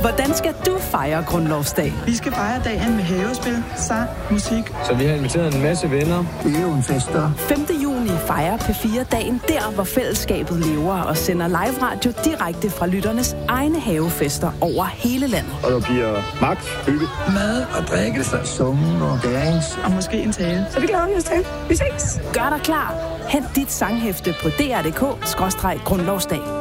Hvordan skal du fejre grundlovsdag? Vi skal fejre dagen med havespil, sang, musik. Så vi har inviteret en masse venner. Det er jo en fester. 5. juni fejrer P4 dagen der, hvor fællesskabet lever og sender live radio direkte fra lytternes egne havefester over hele landet. Og der bliver max, hygge, Mad og drikkelse, sungen og dance. Og måske en tale. Så det glæder vi os til. Vi ses. Gør dig klar. Hent dit sanghæfte på dr.dk/grundlovsdag.